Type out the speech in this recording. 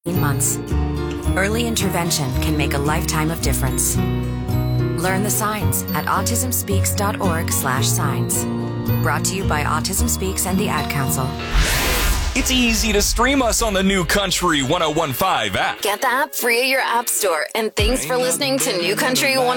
months. Early intervention can make a lifetime of difference. Learn the signs at autismspeaks.org/signs. Brought to you by Autism Speaks and the Ad Council. It's easy to stream us on the New Country 1015 app. Get the app free at your app store. And thanks for listening to New Country 1015.